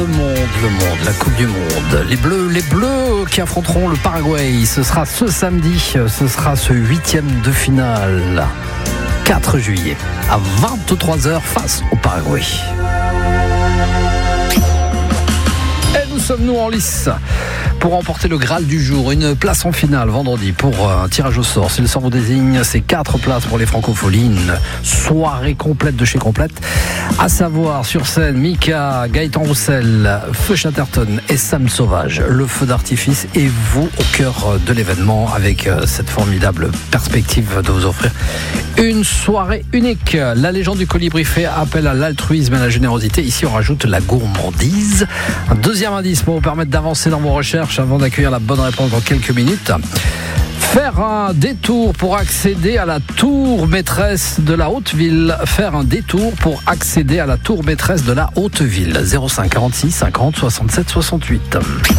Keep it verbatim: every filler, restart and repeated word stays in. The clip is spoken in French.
Le monde, le monde, la Coupe du Monde. Les Bleus, les Bleus qui affronteront le Paraguay. Ce sera ce samedi, ce sera ce huitième de finale. quatre juillet, à vingt-trois heures face au Paraguay. Et nous sommes nous en lice pour remporter le Graal du jour, une place en finale vendredi pour un tirage au sort. Si le sort vous désigne, c'est quatre places pour les Francopholies, une soirée complète de chez Complète, à savoir sur scène Mika, Gaëtan Roussel, Feu Chatterton et Sam Sauvage. Le feu d'artifice et vous au cœur de l'événement avec cette formidable perspective de vous offrir une soirée unique. La légende du colibri fait appel à l'altruisme et à la générosité. Ici, on rajoute la gourmandise. Un deuxième indice pour vous permettre d'avancer dans vos recherches avant d'accueillir la bonne réponse dans quelques minutes. Faire un détour pour accéder à la tour maîtresse de la Haute-Ville. Faire un détour pour accéder à la tour maîtresse de la Haute-Ville. zéro cinq quarante-six cinquante soixante-sept soixante-huit.